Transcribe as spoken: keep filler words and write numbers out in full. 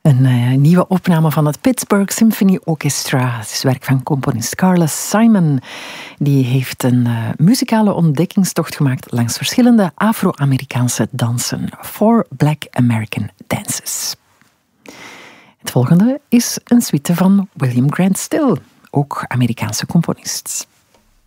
Een uh, nieuwe opname van het Pittsburgh Symphony Orchestra. Het is werk van componist Carlos Simon. Die heeft een uh, muzikale ontdekkingstocht gemaakt langs verschillende Afro-Amerikaanse dansen. Four Black American Dances. Het volgende is een suite van William Grant Still, ook Amerikaanse componist.